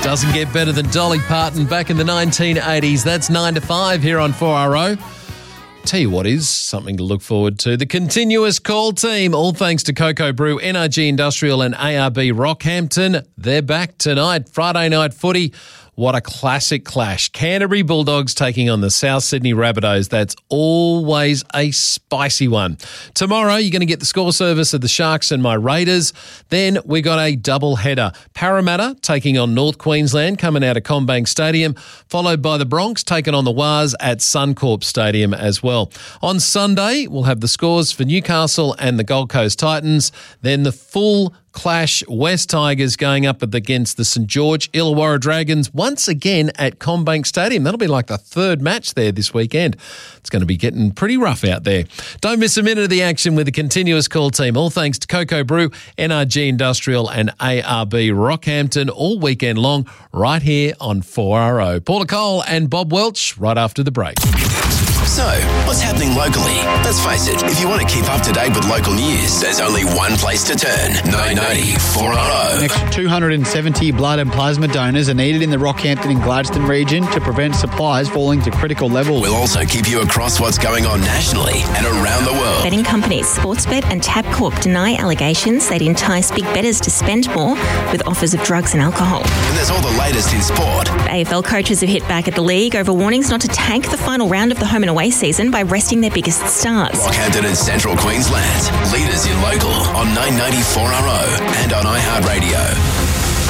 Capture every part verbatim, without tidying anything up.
Doesn't get better than Dolly Parton back in the nineteen eighties. That's nine to five here on four R O. Tell you what is something to look forward to. The continuous call team, all thanks to Cocoa Brew, N R G Industrial and A R B Rockhampton. They're back tonight, Friday night footy. What a classic clash. Canterbury Bulldogs taking on the South Sydney Rabbitohs. That's always a spicy one. Tomorrow, you're going to get the score service of the Sharks and my Raiders. Then we got a double header. Parramatta taking on North Queensland, coming out of CommBank Stadium, followed by the Bronx taking on the Waz at Suncorp Stadium as well. On Sunday, we'll have the scores for Newcastle and the Gold Coast Titans. Then the full clash, West Tigers going up against the St George Illawarra Dragons once again at CommBank Stadium. That'll be like the third match there this weekend. It's going to be getting pretty rough out there. Don't miss a minute of the action with the continuous call team. All thanks to Cocoa Brew, N R G Industrial and A R B Rockhampton all weekend long right here on four R O. Paula Cole and Bob Welch right after the break. So, what's happening locally? Let's face it, if you want to keep up to date with local news, there's only one place to turn. nine ninety four R O. Next two hundred seventy blood and plasma donors are needed in the Rockhampton and Gladstone region to prevent supplies falling to critical levels. We'll also keep you across what's going on nationally and around the world. Betting companies Sportsbet and Tabcorp deny allegations they'd entice big bettors to spend more with offers of drugs and alcohol. And there's all the latest in sport. A F L coaches have hit back at the league over warnings not to tank the final round of the home and away season by resting their biggest stars. Rockhampton and Central Queensland, leaders in local on nine ninety four R O and on iHeartRadio.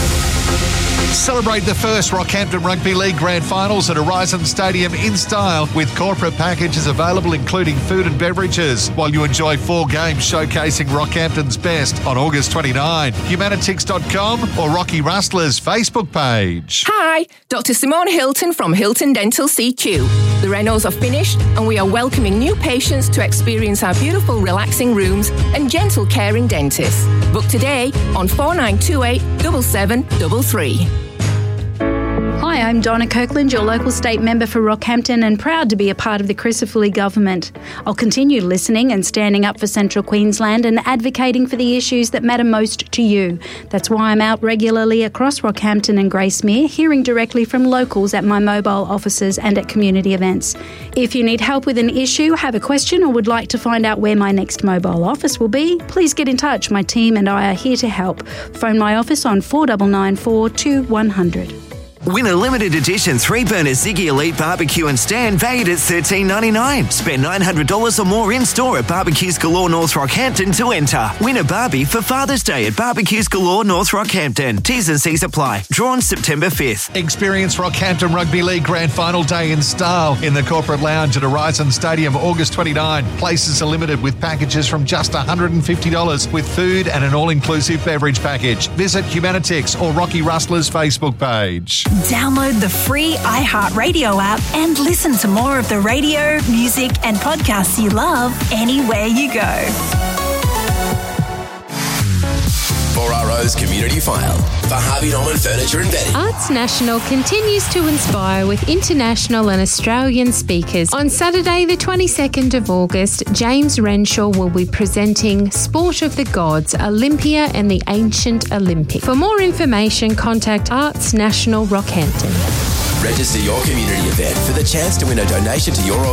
Celebrate the first Rockhampton Rugby League Grand Finals at Horizon Stadium in style with corporate packages available including food and beverages while you enjoy four games showcasing Rockhampton's best on August twenty-ninth. Humanitix dot com or Rocky Rustler's Facebook page. Hi, Doctor Simone Hilton from Hilton Dental C Q. The renos are finished and we are welcoming new patients to experience our beautiful relaxing rooms and gentle caring dentists. Book today on four nine two eight, seven seven three three. Hi, I'm Donna Kirkland, your local state member for Rockhampton and proud to be a part of the Crucifoli government. I'll continue listening and standing up for Central Queensland and advocating for the issues that matter most to you. That's why I'm out regularly across Rockhampton and Gracemere, hearing directly from locals at my mobile offices and at community events. If you need help with an issue, have a question or would like to find out where my next mobile office will be, please get in touch. My team and I are here to help. Phone my office on four nine nine four, two one zero zero. Win a limited edition three-burner Ziggy Elite barbecue and stand valued at thirteen ninety-nine. Spend nine hundred dollars or more in-store at Barbecues Galore North Rockhampton to enter. Win a Barbie for Father's Day at Barbecues Galore North Rockhampton. T's and C's apply. Drawn September fifth. Experience Rockhampton Rugby League Grand Final Day in style in the Corporate Lounge at Horizon Stadium August twenty-ninth. Places are limited with packages from just one hundred fifty dollars with food and an all-inclusive beverage package. Visit Humanitix or Rocky Rustler's Facebook page. Download the free iHeartRadio app and listen to more of the radio, music and podcasts you love anywhere you go. four R O's Community File for Harvey Norman Furniture and Bedding. Arts National continues to inspire with international and Australian speakers. On Saturday, the twenty-second of August, James Renshaw will be presenting Sport of the Gods, Olympia and the Ancient Olympic. For more information, contact Arts National Rockhampton. Register your community event for the chance to win a donation to your